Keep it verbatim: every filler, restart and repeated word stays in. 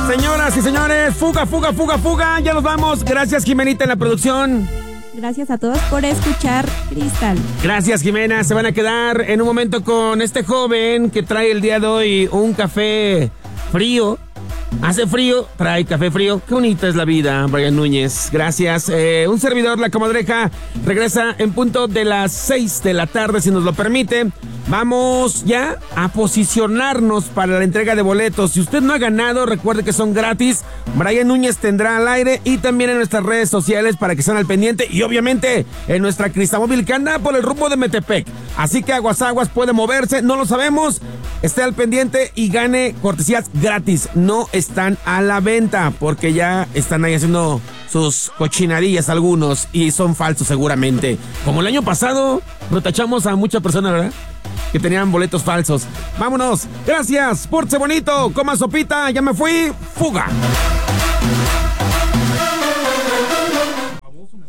Señoras y señores, fuga, fuga, fuga, fuga. Ya nos vamos. Gracias, Jimenita, en la producción. Gracias a todos por escuchar Cristal. Gracias, Jimena. Se van a quedar en un momento con este joven que trae el día de hoy un café frío. Hace frío, trae café frío. Qué bonita es la vida, Brian Núñez. Gracias. Eh, un servidor, La Comadreja, regresa en punto de las seis de la tarde, si nos lo permite. Vamos ya a posicionarnos para la entrega de boletos. Si usted no ha ganado, recuerde que son gratis. Brian Núñez tendrá al aire y también en nuestras redes sociales para que estén al pendiente. Y obviamente en nuestra Cristamóvil que anda por el rumbo de Metepec. Así que aguas aguas puede moverse, no lo sabemos. Esté al pendiente y gane cortesías gratis. No están a la venta porque ya están ahí haciendo sus cochinarillas algunos y son falsos seguramente. Como el año pasado, lo tachamos a muchas personas, ¿verdad? Que tenían boletos falsos. Vámonos. Gracias. Pórtese bonito. Coma sopita. Ya me fui. Fuga.